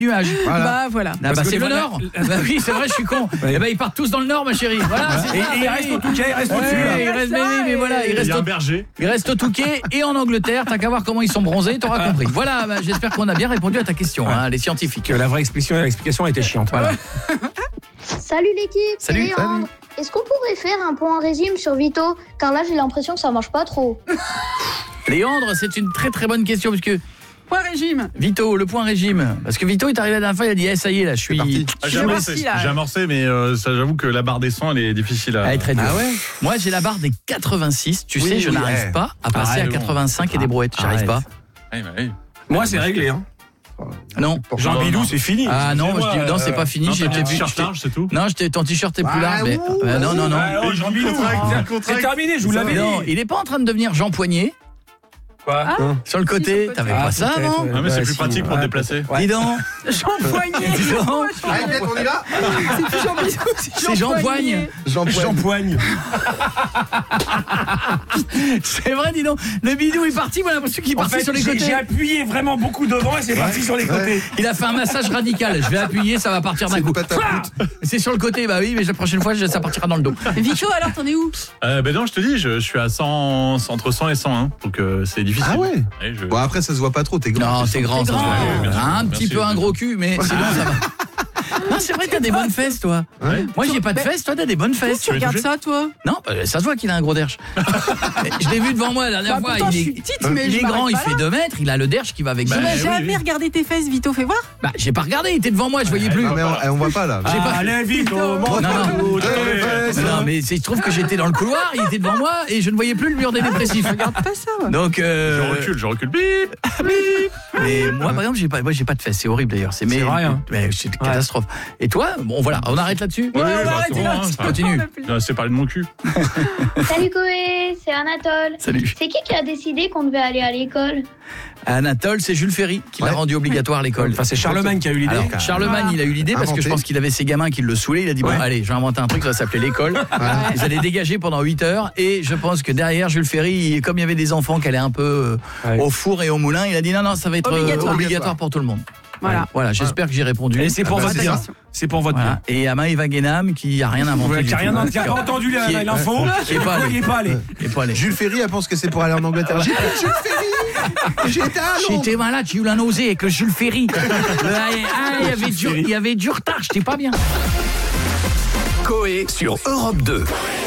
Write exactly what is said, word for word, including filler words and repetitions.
nuages. Voilà. Bah voilà. Ah, bah, c'est le nord. Bah oui, c'est vrai, je suis con. Ouais. Eh ben ils partent tous dans le nord, ma chérie. Voilà. Et, et il reste au Touquet, il reste au Ouais, dessus. il reste, mais, oui, mais voilà, il Il reste, y a un au, berger. il reste au Touquet et en Angleterre. T'as qu'à voir comment ils sont bronzés, t'auras compris. Voilà, bah, j'espère qu'on a bien répondu à ta question, hein, les scientifiques. Que la vraie explication, l'explication était chiante. Voilà. Salut l'équipe, c'est Salut. Léandre. Est-ce qu'on pourrait faire un point régime sur Vito? Car là j'ai l'impression que ça marche pas trop. Léandre, c'est une très très bonne question parce que Point régime. Vito, le point régime. Parce que Vito est arrivé à la dernière fois, il a dit eh, ça y est là, je suis. parti. Ah, Je J'ai suis amorcé, parti, là. j'ai amorcé, mais euh, ça, j'avoue que la barre des cent, elle est difficile à. Elle est très dure. Ah ouais. Moi, j'ai la barre des quatre-vingt-six. Tu Oui, sais, je oui, n'arrive ouais. pas à passer Ah, à non. quatre-vingt-cinq et des brouettes. J'arrive Arrête. pas. Ouais, bah, oui. Moi, c'est réglé. Hein. Non. Jean Non, Bidou, non. c'est fini. Ah non, moi, je dis non, c'est pas fini. Non, J'ai t'as été un vu. t-shirt je t'ai- large, c'est tout. Non, je t'ai- ton t-shirt est plus Ah, large. Mais ouh, euh, non, non, non. Ah, oh, Jean Bidou, c'est terminé, je vous l'avais dit. Non, il est pas en train de devenir Jean Poignet. Quoi Sur le côté, côté. t'avais Ah, pas ça peut-être, avant ouais. Ah, mais c'est Ouais, plus si, pratique pour ouais, te déplacer. Ouais. Dis donc. Jean Poignet. Dis donc. Allez, peut-être, on y va. C'est plus Jean Bidou, C'est Jean Poigne. Jean Jean Poigne. C'est vrai, dis donc. Le bidou est parti, moi, j'ai l'impression qu'il est En parti fait, sur les j'ai côtés. j'ai appuyé vraiment beaucoup devant et c'est parti sur les côtés. Il a fait un massage radical. Je vais appuyer, ça va partir d'un C'est coup. une pâte à Fouah C'est sur le côté, bah oui, mais la prochaine fois, ça partira dans le dos. Vito, alors t'en es où? Euh, ben non, je te dis, je, je suis à cent, entre cent et cent un, donc euh, c'est difficile. Ah ouais. Ouais, je- Bon, après, ça se voit pas trop, t'es grand. Non, t'es grand, ça se grand. voit. Oui, bien sûr. Un Merci, petit peu un merci. gros cul, mais sinon ça va. Non, c'est vrai, t'as des bonnes fesses, toi. Ouais. Moi, j'ai pas de fesses, toi, t'as des bonnes fesses. Tu regardes ça, toi? Non, euh, ça se voit qu'il a un gros derche. Je l'ai vu devant moi la dernière Bah, fois. pourtant, Il je est, suis petite, mais il je est grand, m'arrête il pas fait là. deux mètres, il a le derche qui va avec Bah, deux Tu n'as mètres. oui, jamais oui. regardé tes fesses, Vito, fais voir. Bah, j'ai pas regardé, il était devant moi, je voyais plus. Ah, mais on, on voit pas là. J'ai pas- Allez, vite, oh, montre Non, non. tout, Ouais, allez. Mais non, mais c'est- il se trouve que j'étais dans le couloir, il était devant moi et je ne voyais plus le mur des dépressifs. Regarde pas ça, ouais. Donc, euh, Je recule, je recule. Bip. mais moi, par exemple, j'ai pas, moi, j'ai pas de fesses, c'est horrible d'ailleurs. C'est mais, C'est vrai, hein. mais c'est une catastrophe. Et toi, bon, voilà, on arrête là-dessus. Ouais, on bah, va arrêter c'est là. bon, hein, ça- Continue. Là, c'est parler de mon cul. Salut Koé, c'est Anatole. Salut. C'est qui qui a décidé qu'on devait aller à l'école? Anatole, c'est Jules Ferry qui l'a Ouais. rendu obligatoire l'école. Enfin, c'est Charlemagne qui a eu l'idée. Alors, Charlemagne, il a eu l'idée parce que Inventé. je pense qu'il avait ses gamins qui le saoulaient. Il a dit, bon, Ouais. allez, je vais inventer un truc, ça va s'appeler l'école. Vous allez dégager pendant huit heures. Et je pense que derrière, Jules Ferry, comme il y avait des enfants qui allaient un peu euh, Ouais. au four et au moulin, il a dit, non, non, ça va être euh, obligatoire, Obligatoire. pour tout le monde. Voilà. Voilà, j'espère que j'ai répondu. Et c'est pour Ah bah, votre c'est bien. ça. C'est pour votre Voilà. Et à Maëva Guénam qui a rien inventé. bien. du Qui a tout. rien qui a pas entendu la- Qui est- l'info. qui est pas allé. Il est pas allé. Qui est pas allé. Jules Ferry, elle pense que c'est pour aller en Angleterre. J'ai pris Jules Ferry. J'étais à Londres. J'étais malade, j'ai eu la nausée avec le Jules Ferry. Ah, il y avait du, il y avait du retard, j'étais pas bien. Coé sur Europe deux.